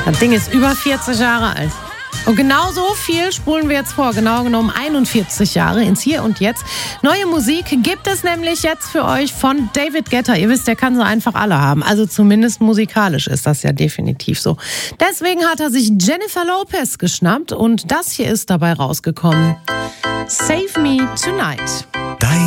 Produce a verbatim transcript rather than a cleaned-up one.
Das Ding ist über vierzig Jahre alt. Und genau so viel spulen wir jetzt vor, genau genommen einundvierzig Jahre ins Hier und Jetzt. Neue Musik gibt es nämlich jetzt für euch von David Guetta. Ihr wisst, der kann so einfach alle haben. Also zumindest musikalisch ist das ja definitiv so. Deswegen hat er sich Jennifer Lopez geschnappt und das hier ist dabei rausgekommen. Save Me Tonight.